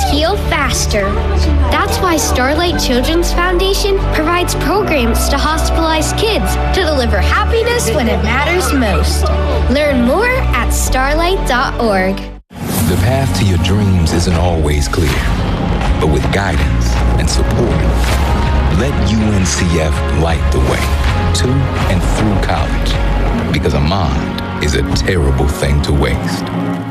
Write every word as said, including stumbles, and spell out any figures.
wounds heal faster. That's why Starlight Children's Foundation provides programs to hospitalized kids to deliver happiness when it matters most. Learn more at starlight dot org. The path to your dreams isn't always clear, but with guidance and support, let U N C F light the way to and through college, because a mind is a terrible thing to waste.